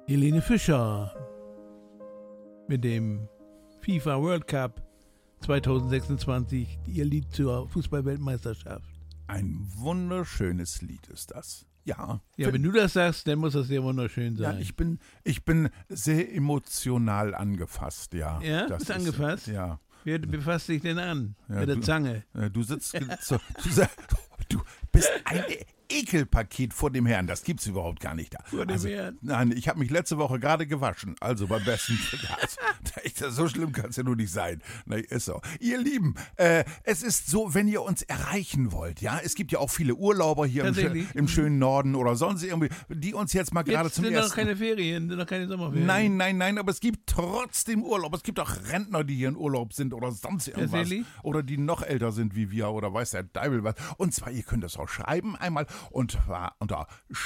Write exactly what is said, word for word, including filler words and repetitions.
Helene Fischer mit dem FIFA World Cup zwanzig sechsundzwanzig, ihr Lied zur Fußball-Weltmeisterschaft. Ein wunderschönes Lied ist das. Ja. Ja, wenn du das sagst, dann muss das sehr wunderschön sein. Ja, ich bin, ich bin sehr emotional angefasst, ja. Ja, das bist ist, angefasst? Ja. Wer befasst dich denn an? Ja, mit der du, Zange. Du sitzt, so, du, sag- du bist ein Ekelpaket vor dem Herrn. Das gibt's überhaupt gar nicht da. Vor dem also, Herrn. Nein, ich habe mich letzte Woche gerade gewaschen. Also beim besten. Das, so schlimm kann es ja nur nicht sein. Na, ist so. Ihr Lieben, äh, es ist so, wenn ihr uns erreichen wollt, ja, es gibt ja auch viele Urlauber hier im, schö- Tatsächlich? im schönen Norden oder sonst irgendwie, die uns jetzt mal gerade Jetzt zum sind noch ersten... keine Ferien, sind noch keine Sommerferien. Nein, nein, nein, aber es gibt trotzdem Urlaub. Es gibt auch Rentner, die hier in Urlaub sind oder sonst irgendwas. Tatsächlich? Oder die noch älter sind wie wir oder weiß der Deibel was. Und zwar, ihr könnt das auch schreiben einmal und zwar unter